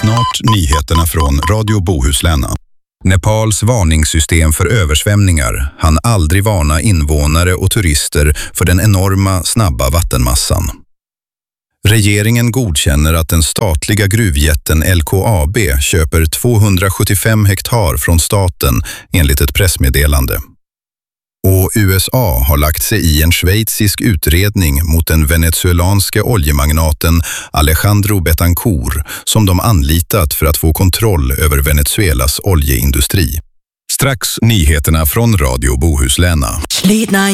Snart nyheterna från Radio Bohuslän. Nepals varningssystem för översvämningar hann aldrig varna invånare och turister för den enorma, snabba vattenmassan. Regeringen godkänner att den statliga gruvjätten LKAB köper 275 hektar från staten enligt ett pressmeddelande. Och USA har lagt sig i en schweizisk utredning mot den venezuelanske oljemagnaten Alejandro Betancourt som de anlitat för att få kontroll över Venezuelas oljeindustri. Strax nyheterna från Radio Bohuslän. Slitna